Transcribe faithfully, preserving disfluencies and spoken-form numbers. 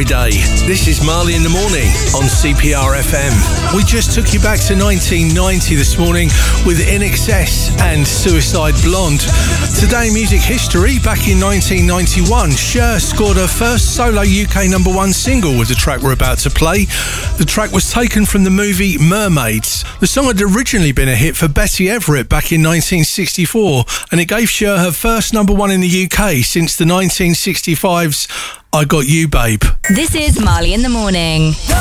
every day. This is Marley in the Morning on C P R F M. We just took you back to nineteen ninety this morning with I N X S and Suicide Blonde. Today, music history. Back in nineteen ninety-one, Cher scored her first solo U K number one single with the track we're about to play. The track was taken from the movie Mermaids. The song had originally been a hit for Betty Everett back in nineteen sixty-four, and it gave Cher her first number one in the U K since the nineteen sixty-five's I Got You Babe. This is Marley in the Morning.